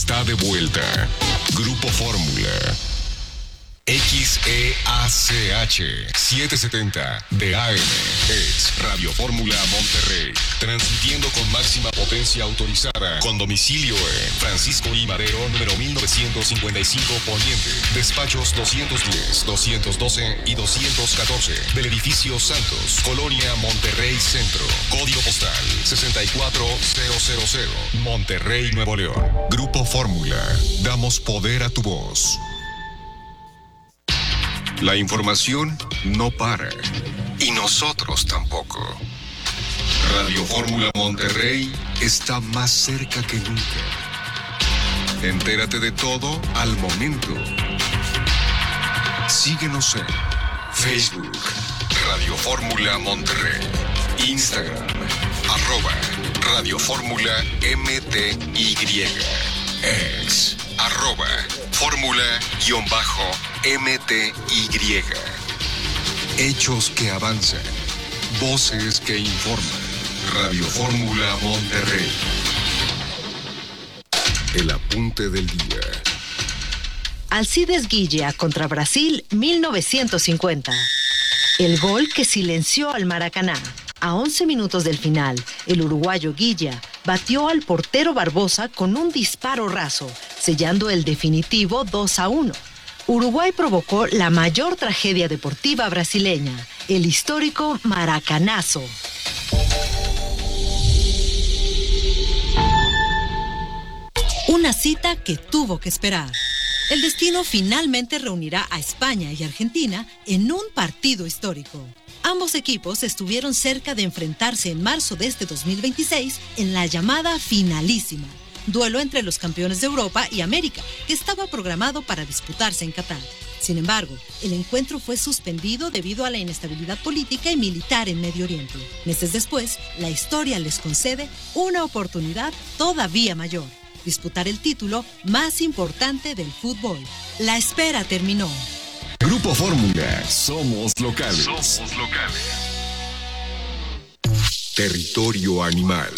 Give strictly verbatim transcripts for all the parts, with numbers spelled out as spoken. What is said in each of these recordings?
está de vuelta. Grupo Fórmula. X E A C H setecientos setenta de A M es Radio Fórmula Monterrey, transmitiendo con máxima potencia autorizada, con domicilio en Francisco I. Madero, número mil novecientos cincuenta y cinco Poniente, despachos doscientos diez, doscientos doce y doscientos catorce, del edificio Santos, Colonia Monterrey Centro, código postal sesenta y cuatro mil, Monterrey, Nuevo León. Grupo Fórmula, damos poder a tu voz. La información no para, y nosotros tampoco. Radio Fórmula Monterrey está más cerca que nunca. Entérate de todo al momento. Síguenos en Facebook, Radio Fórmula Monterrey, Instagram, arroba Radio Fórmula M T Y, ex, arroba Fórmula-M T Y. Hechos que avanzan, voces que informan. Radio Fórmula Monterrey. El apunte del día. Alcides Guilla contra Brasil mil novecientos cincuenta. El gol que silenció al Maracaná. A once minutos del final, el uruguayo Guilla batió al portero Barbosa con un disparo raso, sellando el definitivo dos a uno. Uruguay provocó la mayor tragedia deportiva brasileña, el histórico Maracanazo. Una cita que tuvo que esperar. El destino finalmente reunirá a España y Argentina en un partido histórico. Ambos equipos estuvieron cerca de enfrentarse en marzo de este dos mil veintiséis en la llamada finalísima, duelo entre los campeones de Europa y América, que estaba programado para disputarse en Qatar. Sin embargo, el encuentro fue suspendido debido a la inestabilidad política y militar en Medio Oriente. Meses después, la historia les concede una oportunidad todavía mayor: disputar el título más importante del fútbol. La espera terminó. Grupo Fórmula, somos locales. Somos locales. Territorio animal.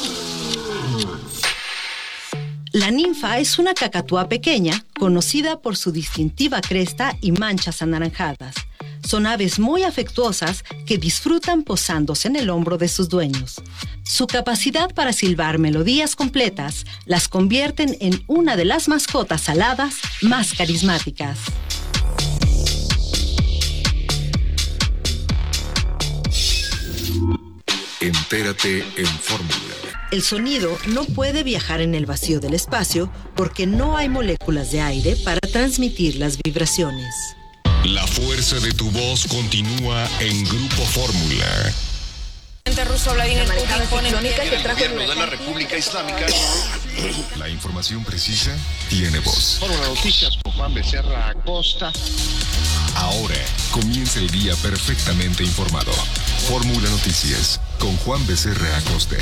La ninfa es una cacatúa pequeña, conocida por su distintiva cresta y manchas anaranjadas. Son aves muy afectuosas que disfrutan posándose en el hombro de sus dueños. Su capacidad para silbar melodías completas las convierten en una de las mascotas aladas más carismáticas. Entérate en Fórmula. El sonido no puede viajar en el vacío del espacio porque no hay moléculas de aire para transmitir las vibraciones. La fuerza de tu voz continúa en Grupo Fórmula. El presidente ruso Vladimir Putin pone en pie El gobierno de la República Islámica. La información precisa tiene voz. Fórmula Noticias con Juan Becerra Acosta. Ahora comienza el día perfectamente informado. Fórmula Noticias con Juan Becerra Acosta.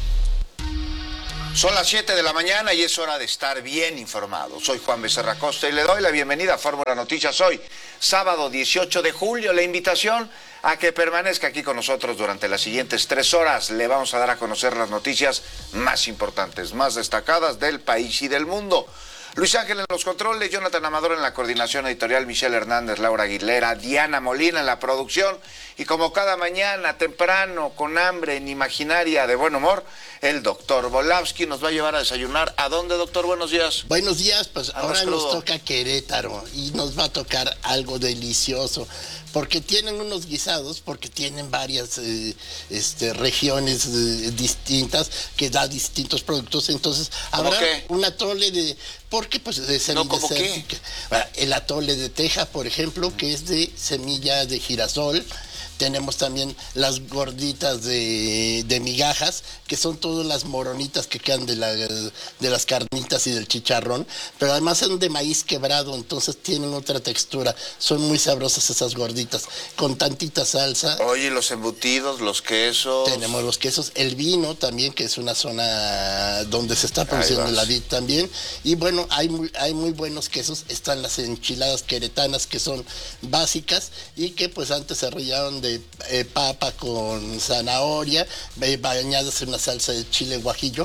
Son las siete de la mañana y es hora de estar bien informado. Soy Juan Becerra Acosta y le doy la bienvenida a Fórmula Noticias hoy, sábado dieciocho de julio. La invitación a que permanezca aquí con nosotros durante las siguientes tres horas. Le vamos a dar a conocer las noticias más importantes, más destacadas del país y del mundo. Luis Ángel en los controles, Jonathan Amador en la coordinación editorial, Michelle Hernández, Laura Aguilera, Diana Molina en la producción y como cada mañana temprano, con hambre, en imaginaria, de buen humor, el doctor Volavsky nos va a llevar a desayunar. ¿A dónde, doctor? Buenos días. Buenos días, pues Andas ahora crudo. nos toca Querétaro y nos va a tocar algo delicioso, porque tienen unos guisados, porque tienen varias eh, este, regiones eh, distintas que da distintos productos, entonces ¿Cómo habrá qué? un atole de... Porque pues de semilla No, ¿cómo qué? desértica. Ah, el atole de teja, por ejemplo, que es de semilla de girasol. Tenemos también las gorditas de, de migajas, que son todas las moronitas que quedan de, la, de las carnitas y del chicharrón, pero además son de maíz quebrado, entonces tienen otra textura. Son muy sabrosas esas gorditas, con tantita salsa. Oye, los embutidos, los quesos. Tenemos los quesos, el vino también, que es una zona donde se está produciendo la vid también. Y bueno, hay muy, hay muy buenos quesos. Están las enchiladas queretanas, que son básicas y que pues antes se rellaban de eh, papa con zanahoria, eh, bañadas en una salsa de chile guajillo.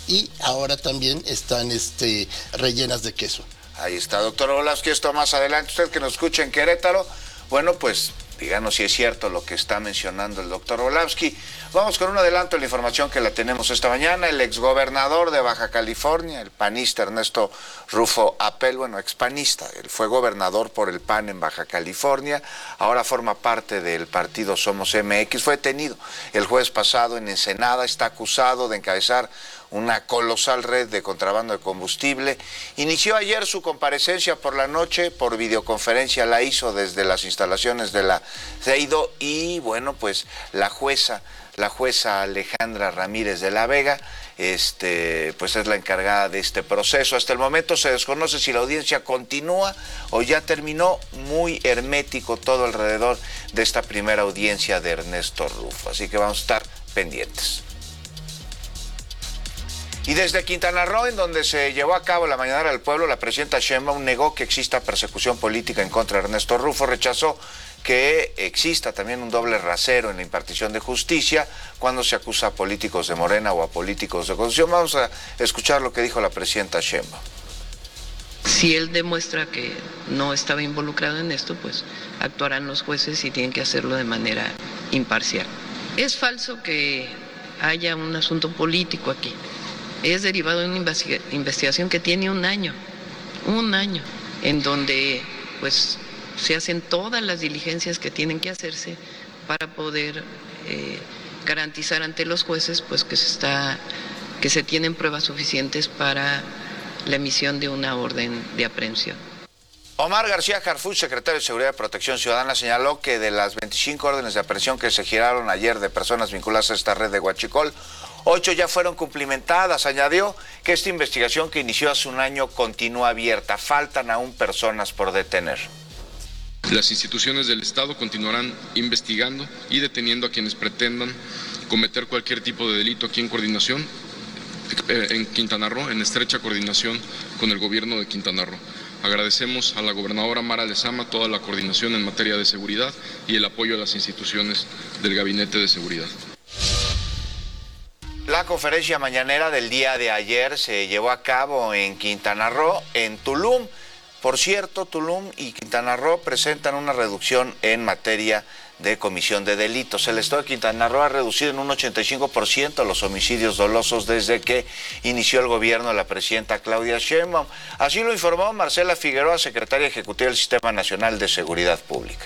y ahora también están este, rellenas de queso. Ahí está, doctor Orlowski, esto más adelante. Usted que nos escucha en Querétaro, bueno, pues díganos si es cierto lo que está mencionando el doctor Orlowski. Vamos con un adelanto de la información que la tenemos esta mañana. El exgobernador de Baja California, el panista Ernesto Rufo Apel, bueno, expanista, él fue gobernador por el P A N en Baja California, ahora forma parte del partido Somos M X, fue detenido el jueves pasado en Ensenada, está acusado de encabezar una colosal red de contrabando de combustible. Inició ayer su comparecencia por la noche, por videoconferencia la hizo desde las instalaciones de la CEIDO y bueno, pues la jueza, la jueza Alejandra Ramírez de la Vega, este, pues es la encargada de este proceso. Hasta el momento se desconoce si la audiencia continúa o ya terminó, muy hermético todo alrededor de esta primera audiencia de Ernesto Rufo, así que vamos a estar pendientes. Y desde Quintana Roo, en donde se llevó a cabo la Mañanera del Pueblo, la presidenta Sheinbaum negó que exista persecución política en contra de Ernesto Rufo, rechazó que exista también un doble rasero en la impartición de justicia cuando se acusa a políticos de Morena o a políticos de oposición. Vamos a escuchar lo que dijo la presidenta Sheinbaum. Si él demuestra que no estaba involucrado en esto, pues actuarán los jueces y tienen que hacerlo de manera imparcial. Es falso que haya un asunto político aquí. Es derivado de una investigación que tiene un año, un año, en donde pues se hacen todas las diligencias que tienen que hacerse para poder eh, garantizar ante los jueces pues que se está, que se tienen pruebas suficientes para la emisión de una orden de aprehensión. Omar García Harfuch, secretario de Seguridad y Protección Ciudadana, señaló que de las veinticinco órdenes de aprehensión que se giraron ayer de personas vinculadas a esta red de huachicol, ocho ya fueron cumplimentadas. Añadió que esta investigación que inició hace un año continúa abierta. Faltan aún personas por detener. Las instituciones del Estado continuarán investigando y deteniendo a quienes pretendan cometer cualquier tipo de delito aquí en coordinación, en Quintana Roo, en estrecha coordinación con el gobierno de Quintana Roo. Agradecemos a la gobernadora Mara Lezama toda la coordinación en materia de seguridad y el apoyo a las instituciones del Gabinete de Seguridad. La conferencia mañanera del día de ayer se llevó a cabo en Quintana Roo, en Tulum. Por cierto, Tulum y Quintana Roo presentan una reducción en materia de comisión de delitos. El estado de Quintana Roo ha reducido en un ochenta y cinco por ciento los homicidios dolosos desde que inició el gobierno de la presidenta Claudia Sheinbaum. Así lo informó Marcela Figueroa, secretaria ejecutiva del Sistema Nacional de Seguridad Pública.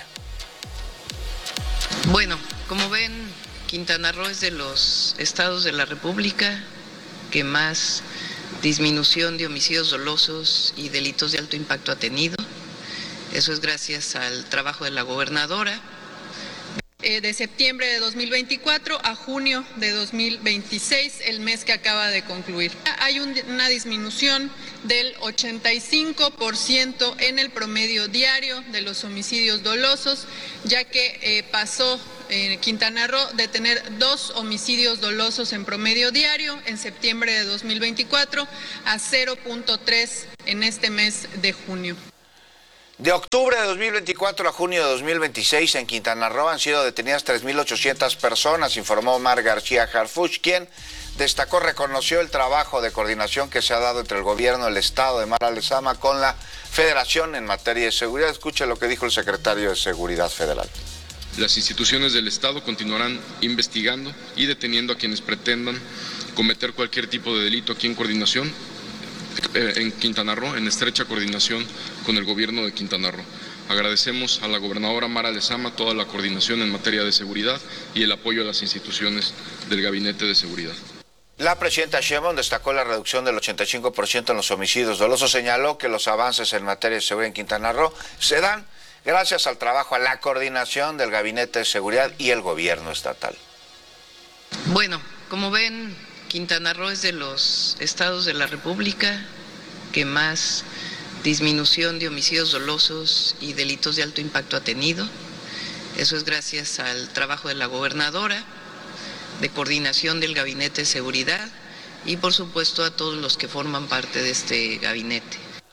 Bueno, como ven, Quintana Roo es de los estados de la República que más disminución de homicidios dolosos y delitos de alto impacto ha tenido. Eso es gracias al trabajo de la gobernadora. Eh, de septiembre de dos mil veinticuatro a junio de dos mil veintiséis, el mes que acaba de concluir. Hay un, una disminución del ochenta y cinco por ciento en el promedio diario de los homicidios dolosos, ya que eh, pasó en Quintana Roo de tener dos homicidios dolosos en promedio diario en septiembre de dos mil veinticuatro a cero punto tres en este mes de junio. De octubre de dos mil veinticuatro a junio de dos mil veintiséis en Quintana Roo han sido detenidas tres mil ochocientas personas, informó Omar García Harfuch, quien destacó, reconoció el trabajo de coordinación que se ha dado entre el gobierno del estado de Mara Lezama con la federación en materia de seguridad. Escuche lo que dijo el secretario de Seguridad Federal. Las instituciones del Estado continuarán investigando y deteniendo a quienes pretendan cometer cualquier tipo de delito aquí en coordinación, en Quintana Roo, en estrecha coordinación con el gobierno de Quintana Roo. Agradecemos a la gobernadora Mara Lezama toda la coordinación en materia de seguridad y el apoyo a las instituciones del Gabinete de Seguridad. La presidenta Sheinbaum destacó la reducción del ochenta y cinco por ciento en los homicidios dolosos. Señaló que los avances en materia de seguridad en Quintana Roo se dan gracias al trabajo, a la coordinación del Gabinete de Seguridad y el gobierno estatal. Bueno, como ven, Quintana Roo es de los estados de la República que más disminución de homicidios dolosos y delitos de alto impacto ha tenido. Eso es gracias al trabajo de la gobernadora, de coordinación del Gabinete de Seguridad y por supuesto a todos los que forman parte de este gabinete.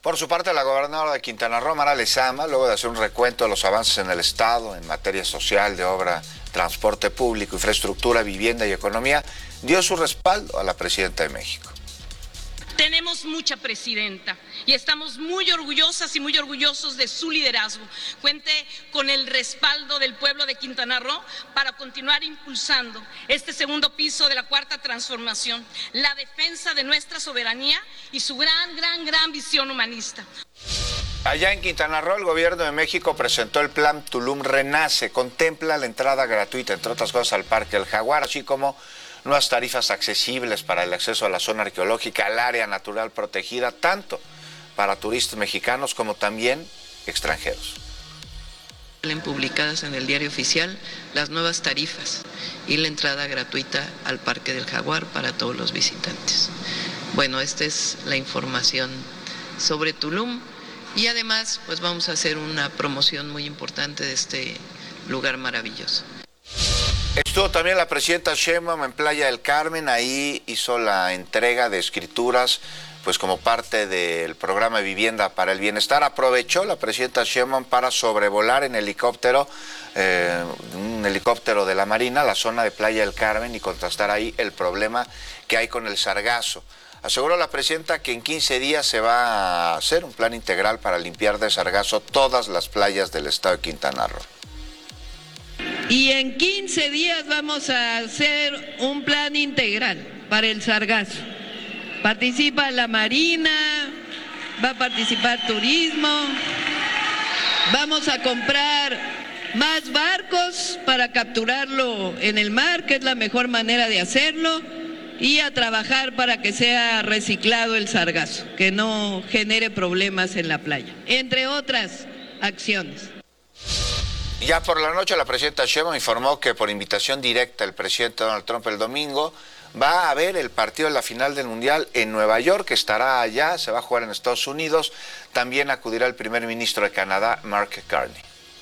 Por su parte, la gobernadora de Quintana Roo, Mara Lezama, luego de hacer un recuento de los avances en el Estado en materia social, de obra, transporte público, infraestructura, vivienda y economía, dio su respaldo a la presidenta de México. Tenemos mucha presidenta y estamos muy orgullosas y muy orgullosos de su liderazgo. Cuente con el respaldo del pueblo de Quintana Roo para continuar impulsando este segundo piso de la Cuarta Transformación, la defensa de nuestra soberanía y su gran, gran, gran visión humanista. Allá en Quintana Roo, el gobierno de México presentó el plan Tulum Renace. Contempla la entrada gratuita, entre otras cosas, al Parque El Jaguar, así como nuevas tarifas accesibles para el acceso a la zona arqueológica, al área natural protegida, tanto para turistas mexicanos como también extranjeros. Publicadas en el Diario Oficial las nuevas tarifas y la entrada gratuita al Parque del Jaguar para todos los visitantes. Bueno, esta es la información sobre Tulum y además pues vamos a hacer una promoción muy importante de este lugar maravilloso. Estuvo también la presidenta Sheinbaum en Playa del Carmen, ahí hizo la entrega de escrituras, pues como parte del programa Vivienda para el Bienestar. Aprovechó la presidenta Sheinbaum para sobrevolar en helicóptero, eh, un helicóptero de la Marina, la zona de Playa del Carmen y contrastar ahí el problema que hay con el sargazo. Aseguró la presidenta que en quince días se va a hacer un plan integral para limpiar de sargazo todas las playas del estado de Quintana Roo. Y en quince días vamos a hacer un plan integral para el sargazo. Participa la Marina, va a participar turismo, vamos a comprar más barcos para capturarlo en el mar, que es la mejor manera de hacerlo, y a trabajar para que sea reciclado el sargazo, que no genere problemas en la playa, entre otras acciones. Ya por la noche la presidenta Sheinbaum informó que por invitación directa del presidente Donald Trump el domingo va a haber el partido de la final del Mundial en Nueva York, que estará allá, se va a jugar en Estados Unidos. También acudirá el primer ministro de Canadá, Mark Carney.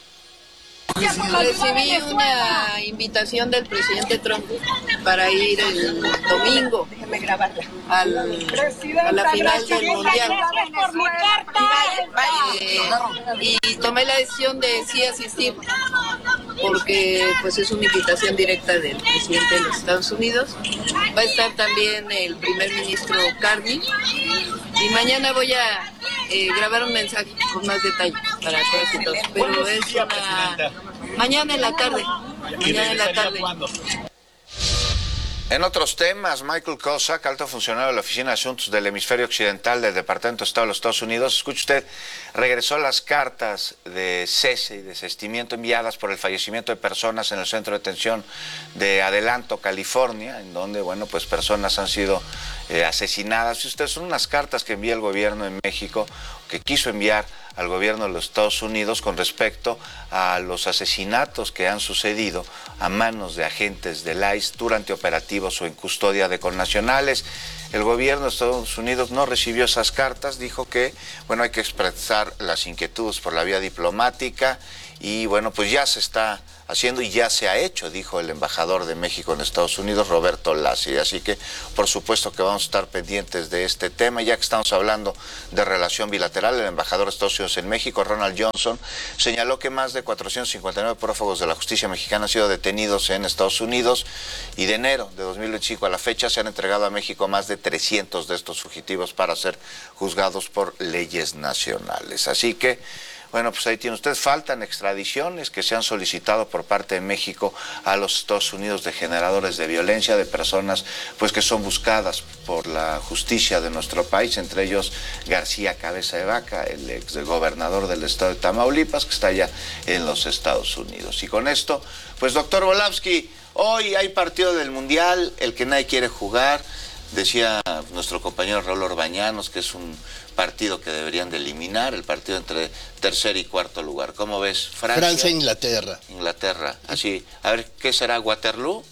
Recibí una invitación del presidente Trump para ir el domingo al, a la final del Mundial. Eh, y tomé la decisión de sí asistir, porque pues es una invitación directa del presidente de los Estados Unidos. Va a estar también el primer ministro Carney y mañana voy a eh, grabar un mensaje con más detalles para todos y todos. Pero es una... mañana en la tarde. Mañana en la tarde. En otros temas, Michael Cossack, alto funcionario de la Oficina de Asuntos del Hemisferio Occidental del Departamento de Estado de los Estados Unidos, escuche usted, regresó las cartas de cese y desistimiento enviadas por el fallecimiento de personas en el centro de detención de Adelanto, California, en donde, bueno, pues personas han sido eh, asesinadas. Y ustedes son unas cartas que envía el gobierno de México, que quiso enviar al gobierno de los Estados Unidos con respecto a los asesinatos que han sucedido a manos de agentes del I C E durante operativos o en custodia de connacionales. El gobierno de Estados Unidos no recibió esas cartas, dijo que, bueno, hay que expresar las inquietudes por la vía diplomática y, bueno, pues ya se está haciendo y ya se ha hecho, dijo el embajador de México en Estados Unidos, Roberto Lassi. Así que, por supuesto que vamos a estar pendientes de este tema. Ya que estamos hablando de relación bilateral, el embajador de Estados Unidos en México, Ronald Johnson, señaló que más de cuatrocientos cincuenta y nueve prófugos de la justicia mexicana han sido detenidos en Estados Unidos y de enero de dos mil veinticinco a la fecha se han entregado a México más de trescientos de estos fugitivos para ser juzgados por leyes nacionales. Así que, bueno, pues ahí tiene usted, faltan extradiciones que se han solicitado por parte de México a los Estados Unidos de generadores de violencia, de personas pues que son buscadas por la justicia de nuestro país, entre ellos García Cabeza de Vaca, el ex gobernador del estado de Tamaulipas, que está allá en los Estados Unidos. Y con esto, pues doctor Volavsky, hoy hay partido del Mundial, el que nadie quiere jugar. Decía nuestro compañero Raúl Orbañanos que es un partido que deberían de eliminar, el partido entre tercer y cuarto lugar. ¿Cómo ves? Francia. Francia e Inglaterra. Inglaterra, así. A ver, ¿qué será? ¿Waterloo?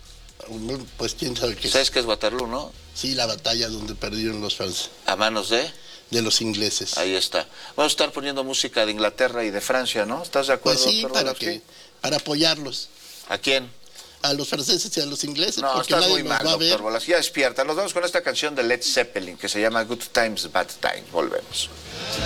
Pues quién sabe qué. ¿Sabes qué es Waterloo, no? Sí, la batalla donde perdieron los franceses. ¿A manos de? De los ingleses. Ahí está. Vamos a estar poniendo música de Inglaterra y de Francia, ¿no? ¿Estás de acuerdo? Pues sí, para, que, para apoyarlos. ¿A quién? a los franceses y a los ingleses. No, porque estás nadie muy los mal, va a ver. doctor Bolas. Ya despierta. Nos vamos con esta canción de Led Zeppelin que se llama Good Times, Bad Times. Volvemos.